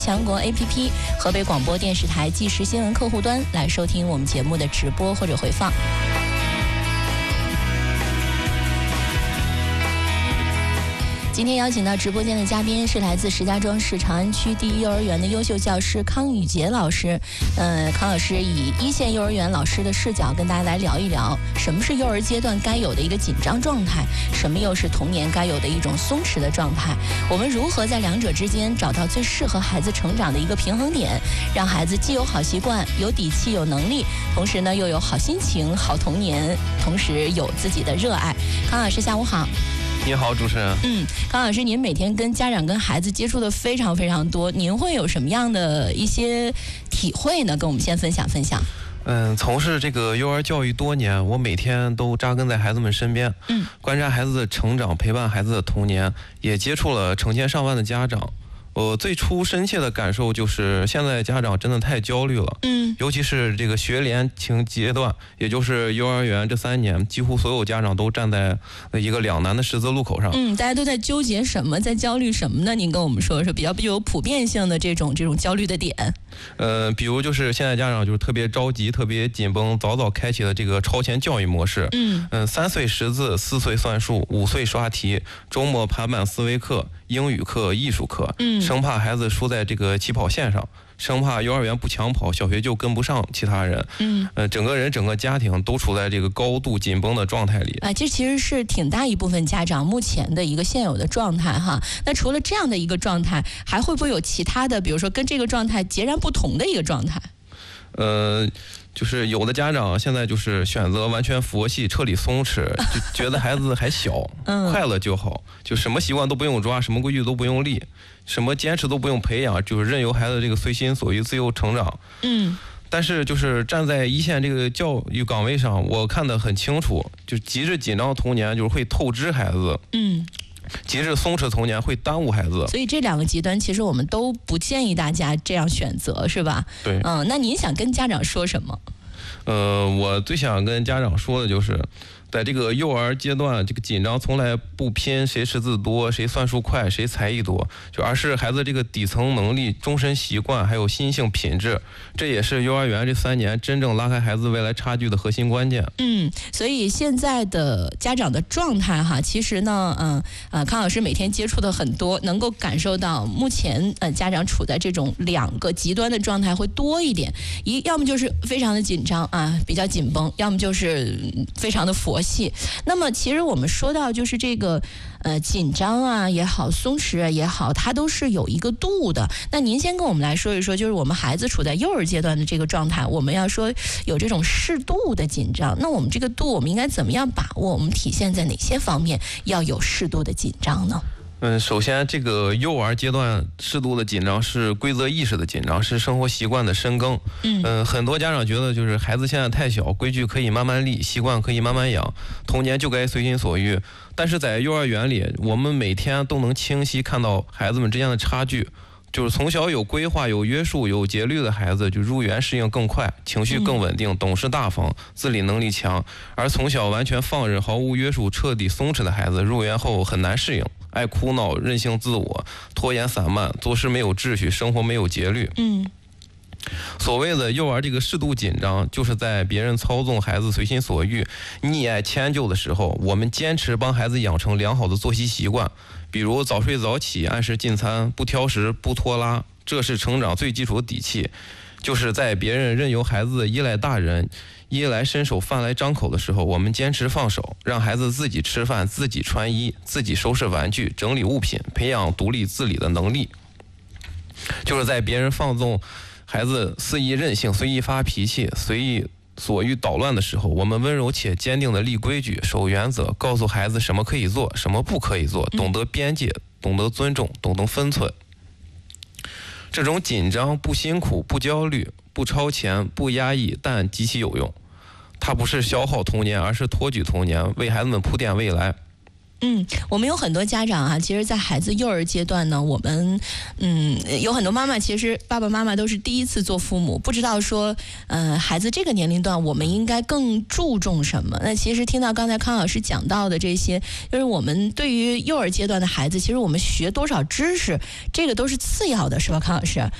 强国 APP、河北广播电视台即时新闻客户端来收听我们节目的直播或者回放。今天邀请到直播间的嘉宾是来自石家庄市长安区第一幼儿园的优秀教师康宇杰老师。康老师以一线幼儿园老师的视角跟大家来聊一聊，什么是幼儿阶段该有的一个紧张状态，什么又是童年该有的一种松弛的状态。我们如何在两者之间找到最适合孩子成长的一个平衡点，让孩子既有好习惯、有底气、有能力，同时呢又有好心情、好童年，同时有自己的热爱。康老师，下午好。 你好，主持人。 康老师，您每天跟家长、跟孩子接触的非常非常多，您会有什么样的一些体会呢？跟我们先分享分享。 从事这个幼儿教育多年，我每天都扎根在孩子们身边，观察孩子的成长，陪伴孩子的童年，也接触了成千上万的家长。我最初深切的感受就是，现在家长真的太焦虑了。尤其是这个学龄前阶段，也就是幼儿园这3年，几乎所有家长都站在一个两难的十字路口上。 大家都在纠结什么，在焦虑什么呢？您跟我们说说比较有普遍性的这种焦虑的点。 比如就是现在家长就是特别着急、特别紧绷，早早开启了这个超前教育模式。3岁识字，4岁算数，5岁刷题，周末盘板思维课、英语课、艺术课，生怕孩子输在这个起跑线上，生怕幼儿园不抢跑，小学就跟不上其他人。整个家庭都处在这个高度紧绷的状态里。 这其实是挺大一部分家长目前的一个现有的状态哈。那除了这样的一个状态，还会不会有其他的，比如说跟这个状态截然不同的一个状态？ 就是有的家长现在就是选择完全佛系、彻底松弛，就觉得孩子还小，快乐就好，就什么习惯都不用抓，什么规矩都不用立，什么坚持都不用培养，就是任由孩子这个随心所欲、自由成长。但是就是站在一线这个教育岗位上，我看得很清楚，就极致紧张童年就是会透支孩子。极致松弛童年会耽误孩子， 所以这两个极端其实我们都不建议大家这样选择，是吧？ 对。 那您想跟家长说什么？ 我最想跟家长说的就是，在这个幼儿阶段，这个紧张从来不拼谁识字多、谁算术快、谁才艺多，而是孩子这个底层能力、终身习惯还有心性品质，这也是幼儿园这3年真正拉开孩子未来差距的核心关键。 所以现在的家长的状态哈，其实呢，康老师每天接触的很多，能够感受到目前家长处在这种2个极端的状态会多一点，要么就是非常的紧张啊，比较紧绷，要么就是非常的佛系。那么其实我们说到就是这个紧张啊也好，松弛啊也好，它都是有一个度的。那您先跟我们来说一说，就是我们孩子处在幼儿阶段的这个状态，我们要说有这种适度的紧张，那我们这个度我们应该怎么样把握？我们体现在哪些方面要有适度的紧张呢？ 首先这个幼儿阶段适度的紧张是规则意识的紧张，是生活习惯的深耕。很多家长觉得就是孩子现在太小，规矩可以慢慢立，习惯可以慢慢养，童年就该随心所欲。但是在幼儿园里，我们每天都能清晰看到孩子们之间的差距。就是从小有规划、有约束、有节律的孩子，就入园适应更快，情绪更稳定，懂事大方，自理能力强；而从小完全放任、毫无约束、彻底松弛的孩子，入园后很难适应，爱哭闹、任性自我、拖延散漫、做事没有秩序、生活没有节律。所谓的幼儿这个适度紧张，就是在别人操纵孩子随心所欲、溺爱迁就的时候，我们坚持帮孩子养成良好的作息习惯，比如早睡早起、按时进餐、不挑食、不拖拉，这是成长最基础的底气。就是在别人任由孩子依赖大人、衣来伸手饭来张口的时候，我们坚持放手，让孩子自己吃饭、自己穿衣、自己收拾玩具、整理物品，培养独立自理的能力。就是在别人放纵孩子肆意任性、随意发脾气、随意所欲捣乱的时候，我们温柔且坚定地立规矩、守原则，告诉孩子什么可以做，什么不可以做，懂得边界，懂得尊重，懂得分寸。这种紧张不辛苦、不焦虑、不超前、不压抑，但极其有用。它不是消耗童年，而是托举童年，为孩子们铺垫未来。 我们有很多家长啊，其实在孩子幼儿阶段呢，我们有很多妈妈，其实爸爸妈妈都是第一次做父母，不知道说孩子这个年龄段我们应该更注重什么。那其实听到刚才康老师讲到的这些，就是我们对于幼儿阶段的孩子，其实我们学多少知识，这个都是次要的，是吧，康老师？